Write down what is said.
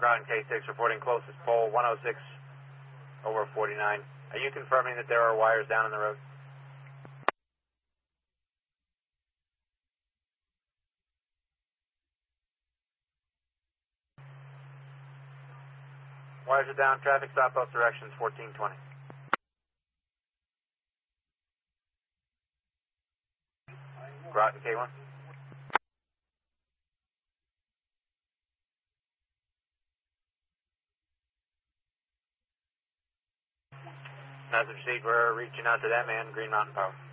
Groton K6 reporting closest pole 106 over 49. Are you confirming that there are wires down in the road? Wires are down, traffic stop both directions, 1420. Groton K1. Message received, we're reaching out to them and Green Mountain Power.